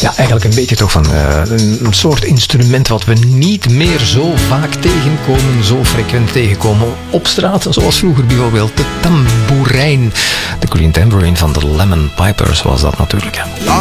Ja, eigenlijk een beetje toch van een soort instrument wat we niet meer zo vaak tegenkomen, zo frequent tegenkomen op straat, zoals vroeger bijvoorbeeld de tamboerijn. De Green Tambourine van de Lemon Pipers was dat natuurlijk.